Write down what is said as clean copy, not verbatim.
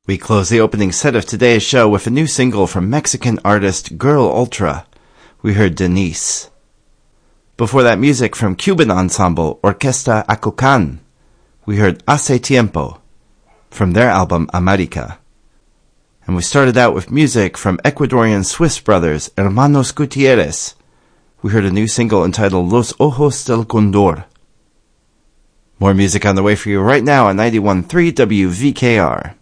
We close the opening set of today's show with a new single from Mexican artist Girl Ultra. We heard Denise. Before that, music from Cuban ensemble Orquesta Acucan. We heard Hace Tiempo from their album America. And we started out with music from Ecuadorian Swiss brothers Hermanos Gutierrez. We heard a new single entitled Los Ojos del Condor. More music on the way for you right now on 91.3 WVKR.